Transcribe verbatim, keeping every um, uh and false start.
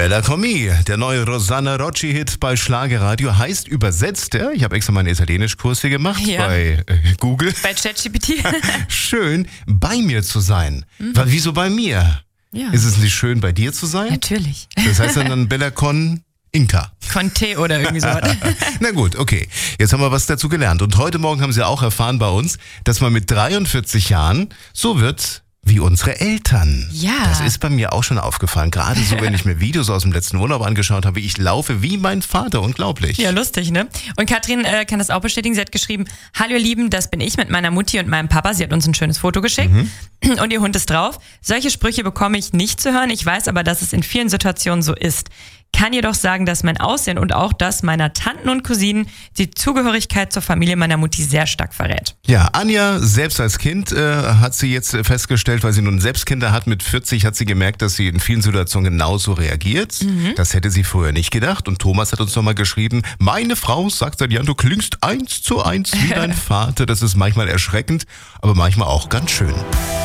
Bella Commi, der neue Rosanna Rocci-Hit bei Schlagerradio, heißt übersetzt, ja, ich habe extra meinen Italienischkurs hier gemacht Ja. bei äh, Google. Bei ChatGPT. Schön, bei mir zu sein. Mhm. Weil, wieso bei mir? Ja. Ist es nicht schön, bei dir zu sein? Natürlich. Das heißt dann, dann Bella Con Inca. Conte oder irgendwie so. Na gut, okay. Jetzt haben wir was dazu gelernt. Und heute Morgen haben Sie auch erfahren bei uns, dass man mit dreiundvierzig Jahren so wird wie unsere Eltern. Ja. Das ist bei mir auch schon aufgefallen. Gerade so, wenn ich mir Videos aus dem letzten Urlaub angeschaut habe, ich laufe wie mein Vater. Unglaublich. Ja, lustig, ne? Und Katrin äh, kann das auch bestätigen. Sie hat geschrieben, hallo ihr Lieben, das bin ich mit meiner Mutti und meinem Papa. Sie hat uns ein schönes Foto geschickt. Mhm. Und ihr Hund ist drauf. Solche Sprüche bekomme ich nicht zu hören. Ich weiß aber, dass es in vielen Situationen so ist. Kann jedoch sagen, dass mein Aussehen und auch das meiner Tanten und Cousinen die Zugehörigkeit zur Familie meiner Mutti sehr stark verrät. Ja, Anja, selbst als Kind äh, hat sie jetzt festgestellt, weil sie nun selbst Kinder hat, mit vierzig hat sie gemerkt, dass sie in vielen Situationen genauso reagiert. Mhm. Das hätte sie früher nicht gedacht. Und Thomas hat uns nochmal geschrieben, meine Frau sagt dann, ja, du klingst eins zu eins wie dein Vater. Das ist manchmal erschreckend, aber manchmal auch ganz schön.